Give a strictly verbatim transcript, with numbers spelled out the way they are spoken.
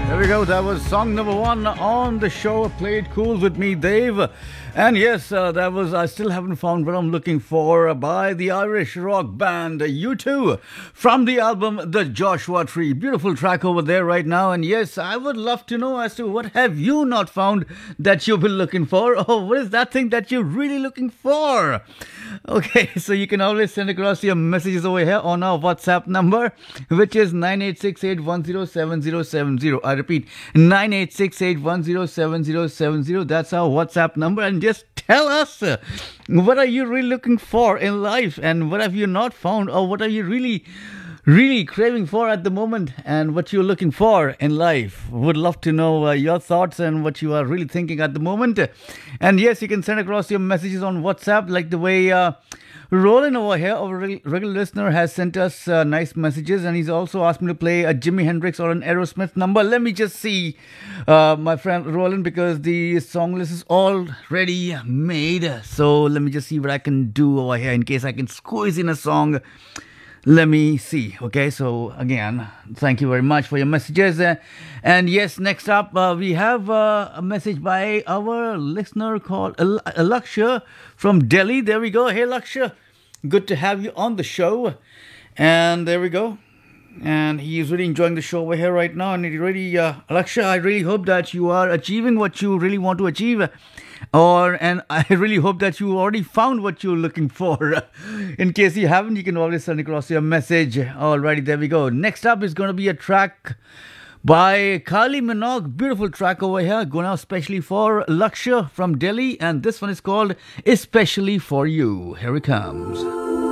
There we go. That was song number one on the show. Played Cool with me, Dave. And yes, uh, that was I Still Haven't Found What I'm Looking For by the Irish rock band U two from the album The Joshua Tree. Beautiful track over there right now. And yes, I would love to know as to what have you not found that you've been looking for, or what is that thing that you're really looking for? Okay, so you can always send across your messages over here on our WhatsApp number, which is nine eight six eight one zero seven zero seven zero. I repeat, nine eight six eight one zero seven zero seven zero. That's our WhatsApp number. And just tell us, uh, what are you really looking for in life, and what have you not found, or what are you really really craving for at the moment, and what you're looking for in life. Would love to know uh, your thoughts and what you are really thinking at the moment. And yes, you can send across your messages on WhatsApp, like the way uh, Roland over here, our regular listener, has sent us uh, nice messages, and he's also asked me to play a Jimi Hendrix or an Aerosmith number. Let me just see, uh, my friend Roland, because the song list is already made. So let me just see what I can do over here in case I can squeeze in a song. Let me see. Okay, so again, thank you very much for your messages. Uh, and yes, next up, uh, we have uh, a message by our listener called Al- Laksha from Delhi. There we go. Hey, Laksha, good to have you on the show. And there we go. And he is really enjoying the show over here right now. And he really, uh, Laksha, I really hope that you are achieving what you really want to achieve. Or and I really hope that you already found what you're looking for. In case you haven't, you can always send across your message. Alrighty, there we go. Next up is going to be a track by Kylie Minogue. Beautiful track over here, going out especially for Laksha from Delhi. And this one is called Especially For You. Here it comes.